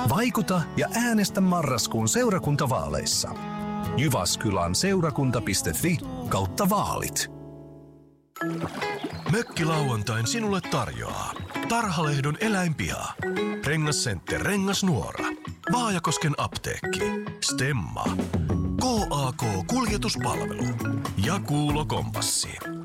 Vaikuta ja äänestä marraskuun seurakuntavaaleissa. Jyväskylän seurakunta.fi/vaalit. Mökkilauantain sinulle tarjoaa Tarhalehdon eläinpiha, Rengascenter Rengasnuora, Vaajakosken apteekki, Stemma, KAK Kuljetuspalvelu ja Kuulo Kompassi.